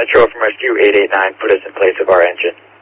Metro from Rescue 889, put us in place of our engine.